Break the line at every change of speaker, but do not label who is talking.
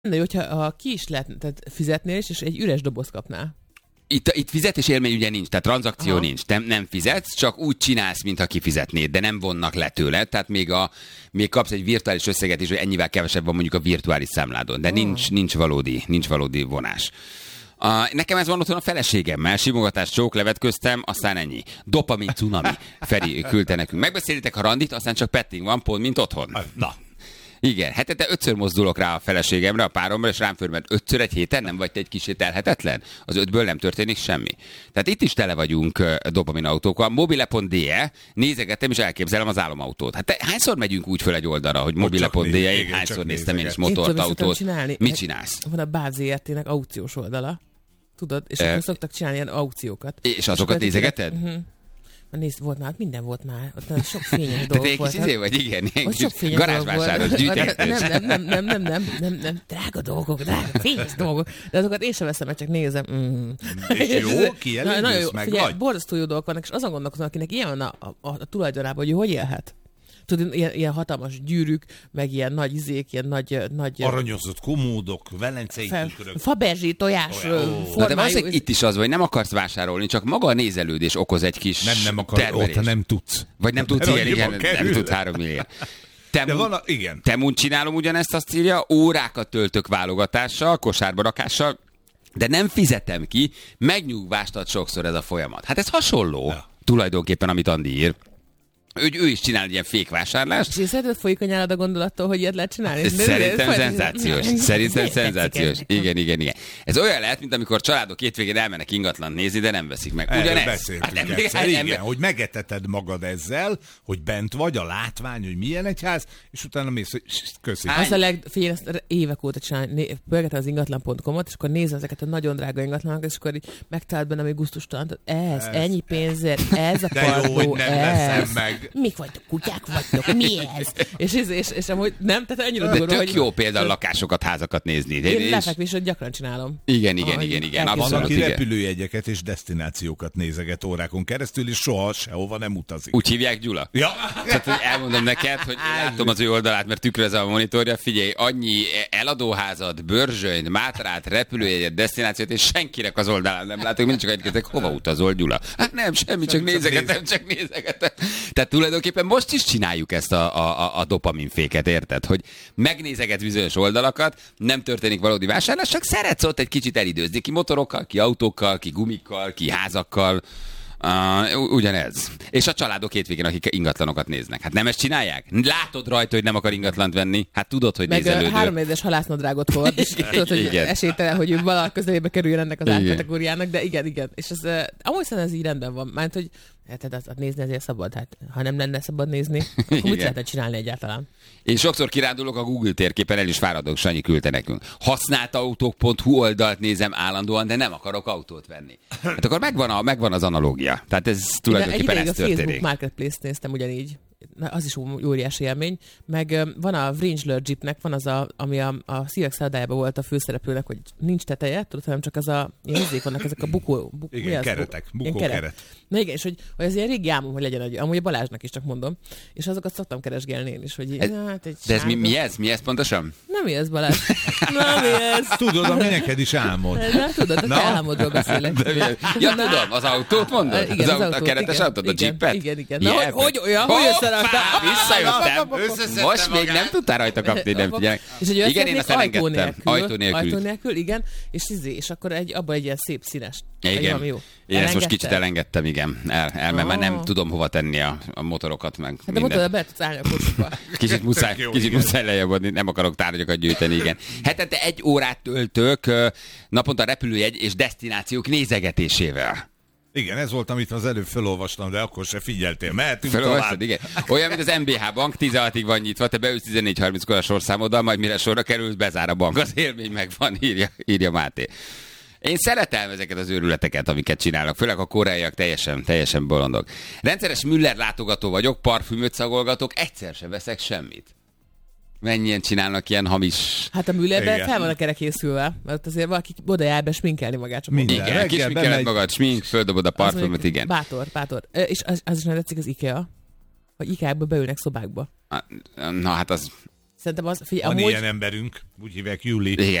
De hogyha ki is lehet, tehát fizetnél is, és egy üres doboz kapnál.
Itt fizetés élmény ugye nincs, tehát tranzakció nincs. Nem fizetsz, csak úgy csinálsz, mintha kifizetnéd, de nem vonnak le tőled, tehát még kapsz egy virtuális összeget is, hogy ennyivel kevesebb van mondjuk a virtuális számládon, de nincs valódi vonás. Nekem ez van otthon a feleségemmel, simogatás, csóklevet köztem, aztán ennyi. Dopamin cunami. Feri küldte nekünk. Megbeszélitek a randit, aztán csak petting van, pont mint otthon.
Na.
Igen, hetente 5-ször mozdulok rá a feleségemre, a páromra, és rám föl, mert 5-ször egy héten nem vagy te egy kicsit elhetetlen? Az 5-ből nem történik semmi. Tehát itt is tele vagyunk dopamin autókkal. Mobile.de, nézegettem és elképzelem az álomautót. Hát hányszor megyünk úgy föl egy oldalra, hogy mobile.de, én hányszor néztem én is motort, autót. Mit csinálsz?
Van a BÁV ZRT-nek aukciós oldala, tudod? És akkor szoktak csinálni ilyen aukciókat.
És azokat nézegeted?
Nézd, volt már, minden volt már. Ott sok fényes dolgok volt.
Te vagy, igen.
Garázsvásáros
gyűjtegetés.
Nem, drága dolgok, fényes dolgok. De azokat én sem veszem, mert csak nézem.
És jó, kielégülsz, meg vagy?
Borzasztó jó dolgok vannak, és azon gondolkozom, akinek ilyen van a tulajdonában, hogy élhet. Tudod, ilyen hatalmas gyűrűk, meg ilyen nagy izék, ilyen nagy
aranyozott komódok, velencei tükrök.
Faberzsi tojás formájú.
De valószínűleg itt is az, hogy nem akarsz vásárolni, csak maga a nézelődés okoz egy kis
nem akarsz, ott nem tudsz.
Vagy nem tudsz, igen, nem tudsz 3 milliárd.
Igen.
Temun csinálom ugyanezt, azt írja, órákat töltök válogatással, kosárba rakással, de nem fizetem ki, megnyugvást ad sokszor ez a folyamat. Hát ez hasonló tulajdonképpen, amit Andi ír. Ő is csinál egy ilyen fékvásárlást.
És szerinted folyik a gondolattól, hogy ilyet lehet csinálni?
Szerintem szenzációs. Igen. Ez olyan lehet, mint amikor családok hétvégén elmennek ingatlant nézni, de nem veszik meg.
Ugyanez? Beszéltünk igen, hogy megeteted magad ezzel, hogy bent vagy, a látvány, hogy milyen egy ház, és utána mész, hogy köszönöm.
Az figyelj, ezt évek óta csinálni, pörgetem az ingatlan.com-ot, és akkor nézem ezeket a nagyon drága ingatlanokat, és akkor így megtalált bennem egy gusztustalan, ez ennyi pénzért, ez a parkó, ez. Mik vagytok, kutyák vagytok, mi ez? És amúgy nem, tehát annyira
de durva, tök jó például lakásokat, házakat nézni.
Én lefekvését gyakran csinálom.
Igen.
Van, aki repülőjegyeket és desztinációkat nézeget órákon keresztül, és soha sehova nem utazik.
Úgy hívják, Gyula?
Ja.
Tehát elmondom neked, hogy látom az ő oldalát, mert tükrözze a monitorja, figyelj, annyi eladóházat, bőrzsönyt, mátrát, repülőjegyet, desztinációt, és senkinek az oldalán nem látok, mindig csak egykeztek, hova utazol, Gyula? Hát nem, semmi, csak nézegetem. Tehát tulajdonképpen most is csináljuk ezt a dopaminféket, érted? Hogy megnézeget bizonyos oldalakat, nem történik valódi vásárlás, csak szeretsz ott egy kicsit elidőzni, ki motorokkal, ki autókkal, ki gumikkal, ki házakkal. Ugyanez. És a családok hétvégén, akik ingatlanokat néznek. Hát nem ezt csinálják? Látod rajta, hogy nem akar ingatlant venni? Hát tudod, hogy nézelődő.
Meg 3 éves halásznadrágot hord, és tudod, hogy esélytelen, hogy ő valahol közelébe kerüljön ennek az árkategóriának, de igen. És ez, amúgy szerintem ez így rendben van. Mert hogy azt nézni azért szabad. Hát, ha nem lenne szabad nézni, akkor mit lehetne csinálni egyáltalán? Én
sokszor kirándulok a Google térképen, el is fáradok, Sanyi küldte nekünk. Használtautók.hu oldalt nézem állandóan, de nem akarok autót venni. Hát akkor megvan az analógia. Tehát ez tulajdonképpen ez történik.
A Facebook Marketplace-t néztem ugyanígy. Az is óriási élmény. Meg van a Wrangler Jeepnek, van az, ami a Szívek szállodájában volt a főszereplőnek, hogy nincs teteje, tudod, hanem csak az nézzék, vannak ezek a bukó
igen, keretek, bukókeret.
Na igen, és hogy ez ilyen régi álmom, hogy legyen, amúgy a Balázsnak is csak mondom, és azokat szoktam keresgélni én is, hogy
de ez mi ez? Mi ez pontosan?
Nem mi ez, Balázs? Nem mi ez?
Tudod, ami neked is álmod.
Nem tudod, a te álmodról beszélek.
Ja, tudom, az autót mondod?
Igen,
a keretes autót, a Jeepet?
Igen. Na, hogy olyan, hogy összeraktam?
Visszajöttem. Most még nem tudtál rajta kapni, nem figyelek.
Igen, én
azt elengedtem.
Ajtó nélkül, igen. És akkor abban egy ilyen szép színes.
Igen. Én ezt most kicsit elengedtem, igen. Mert már nem tudom hova tenni a motorokat, meg
hát de motorra be tudsz állni a kocsiba.
Kicsit muszáj lejjebb adni, nem akarok tárgyakat gyűjteni, igen. Hetente 1 órát töltök naponta repülőjegy és desztinációk nézegetésével.
Igen, ez volt, amit az előbb felolvastam, de akkor se figyeltél. Mehetünk
tovább. Igen. Olyan, mint az MBH bank, 16-ig van nyitva, te beülsz 14:30-kor a sorszámoddal, majd mire sorra kerülsz, bezár a bank. Az élmény megvan, írja Máté. Én szeretem ezeket az őrületeket, amiket csinálnak, főleg a koreaiak teljesen bolondok. Rendszeres Müller látogató vagyok, parfümöt szagolgatok, egyszer sem veszek semmit. Mennyien csinálnak ilyen hamis...
Hát a Müllerben fel vannak erre készülve, mert azért valaki oda jár be sminkelni magát.
Igen, kisminkeled magad, smink, földobod a parfümöt, igen.
Bátor. És az is nem tetszik az IKEA, hogy IKEA-ba beülnek szobákba.
Na hát az...
Szerintem az,
Van ilyen emberünk, úgy hívják Juli.
Igen.